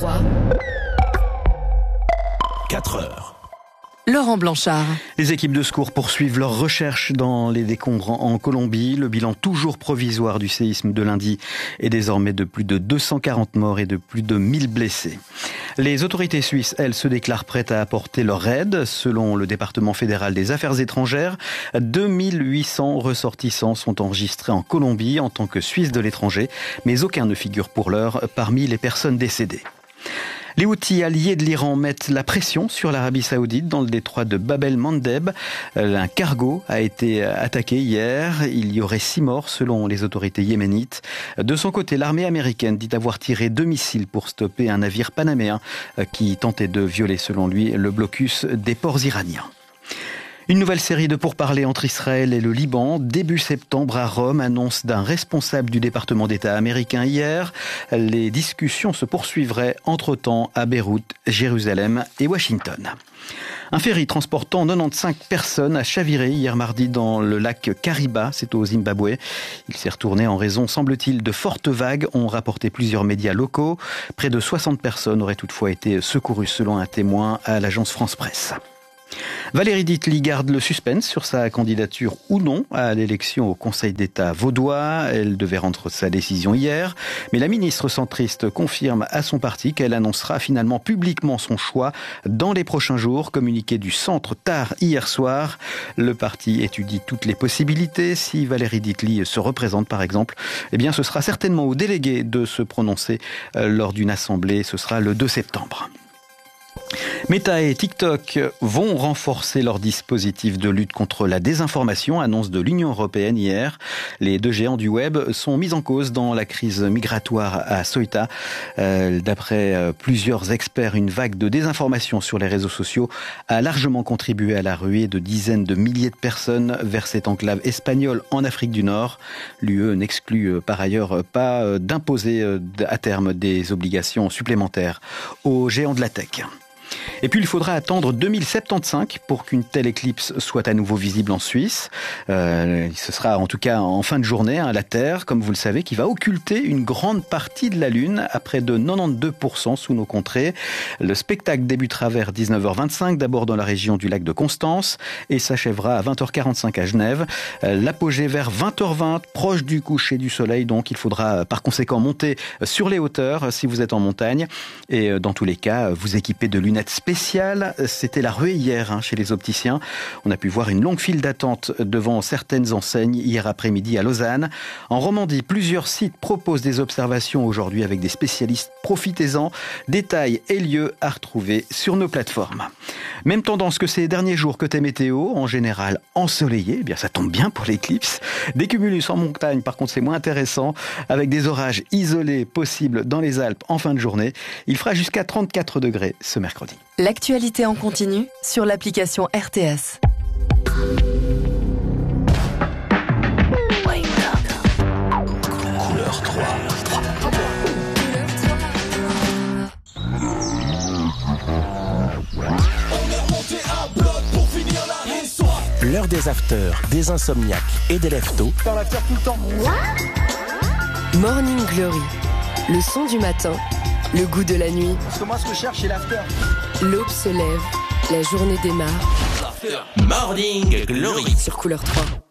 3. 4 heures. Laurent Blanchard. Les équipes de secours poursuivent leurs recherches dans les décombres en Colombie. Le bilan toujours provisoire du séisme de lundi est désormais de plus de 240 morts et de plus de 1000 blessés. Les autorités suisses, elles, se déclarent prêtes à apporter leur aide. Selon le département fédéral des affaires étrangères, 2800 ressortissants sont enregistrés en Colombie en tant que Suisses de l'étranger, mais aucun ne figure pour l'heure parmi les personnes décédées. Les Houthis alliés de l'Iran mettent la pression sur l'Arabie Saoudite dans le détroit de Bab el-Mandeb. Un cargo a été attaqué hier. Il y aurait 6 morts selon les autorités yéménites. De son côté, l'armée américaine dit avoir tiré 2 missiles pour stopper un navire panaméen qui tentait de violer, selon lui, le blocus des ports iraniens. Une nouvelle série de pourparlers entre Israël et le Liban, début septembre à Rome, annonce d'un responsable du département d'État américain hier. Les discussions se poursuivraient entre-temps à Beyrouth, Jérusalem et Washington. Un ferry transportant 95 personnes a chaviré hier mardi dans le lac Kariba, c'est au Zimbabwe. Il s'est retourné en raison, semble-t-il, de fortes vagues, ont rapporté plusieurs médias locaux. Près de 60 personnes auraient toutefois été secourues selon un témoin à l'agence France Presse. Valérie Dietli garde le suspense sur sa candidature ou non à l'élection au Conseil d'État vaudois. Elle devait rendre sa décision hier, mais la ministre centriste confirme à son parti qu'elle annoncera finalement publiquement son choix dans les prochains jours. Communiqué du centre tard hier soir. Le parti étudie toutes les possibilités. Si Valérie Dietli se représente par exemple, eh bien ce sera certainement aux délégués de se prononcer lors d'une assemblée. Ce sera le 2 septembre. Meta et TikTok vont renforcer leur dispositif de lutte contre la désinformation, annonce de l'Union européenne hier. Les deux géants du web sont mis en cause dans la crise migratoire à Ceuta. D'après plusieurs experts, une vague de désinformation sur les réseaux sociaux a largement contribué à la ruée de dizaines de milliers de personnes vers cette enclave espagnole en Afrique du Nord. L'UE n'exclut par ailleurs pas d'imposer à terme des obligations supplémentaires aux géants de la tech. Et puis il faudra attendre 2075 pour qu'une telle éclipse soit à nouveau visible en Suisse. Ce sera en tout cas en fin de journée, la Terre, comme vous le savez, qui va occulter une grande partie de la Lune à près de 92% sous nos contrées. Le spectacle débutera vers 19h25, d'abord dans la région du lac de Constance et s'achèvera à 20h45 à Genève. L'apogée vers 20h20, proche du coucher du soleil, donc il faudra par conséquent monter sur les hauteurs si vous êtes en montagne et dans tous les cas vous équiper de lunettes spéciale. C'était la ruée hier chez les opticiens. On a pu voir une longue file d'attente devant certaines enseignes hier après-midi à Lausanne. En Romandie, plusieurs sites proposent des observations aujourd'hui avec des spécialistes. Profitez-en. Détails et lieux à retrouver sur nos plateformes. Même tendance que ces derniers jours côté météo, en général ensoleillé. Eh bien, ça tombe bien pour l'éclipse. Des cumulus en montagne, par contre, c'est moins intéressant. Avec des orages isolés possibles dans les Alpes en fin de journée. Il fera jusqu'à 34 degrés ce mercredi. L'actualité en continu sur l'application RTS. Couleur 3. L'heure des afters, des insomniaques et des lève-tôt. Dans l'after tout le temps. Morning Glory, le son du matin, le goût de la nuit. Parce que moi, ce que je cherche, c'est l'after. L'aube se lève, la journée démarre. Morning Glory Sur Couleur 3.